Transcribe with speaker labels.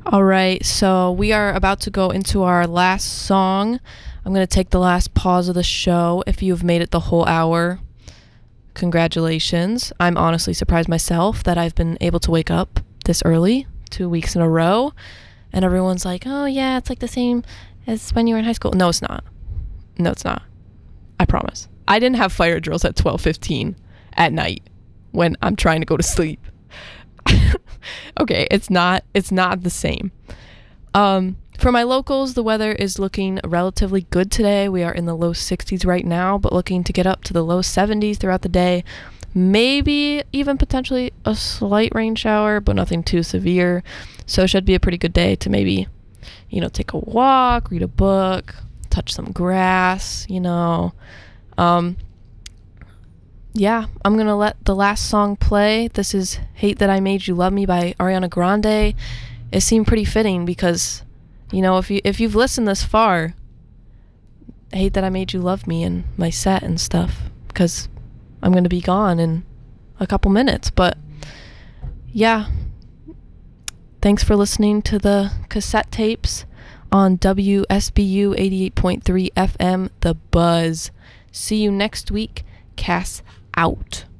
Speaker 1: All right, so we are about to go into our last song. I'm going to take the last pause of the show. If you've made it the whole hour, congratulations. I'm honestly surprised myself that I've been able to wake up this early, 2 weeks in a row. And everyone's like, oh yeah, it's like the same as when you were in high school. No, it's not. No, it's not. I promise. I didn't have fire drills at 12:15 at night when I'm trying to go to sleep. Okay, it's not the same. For my locals, the weather is looking relatively good today. We are in the low 60s right now, but looking to get up to the low 70s throughout the day. Maybe even potentially a slight rain shower, but nothing too severe. So it should be a pretty good day to maybe, take a walk, read a book, touch some grass, Yeah, I'm going to let the last song play. This is Hate That I Made You Love Me by Ariana Grande. It seemed pretty fitting because, if you've listened this far, Hate That I Made You Love Me in my set and stuff, because I'm going to be gone in a couple minutes. But yeah, thanks for listening to the cassette tapes on WSBU 88.3 FM, The Buzz. See you next week. Cass out.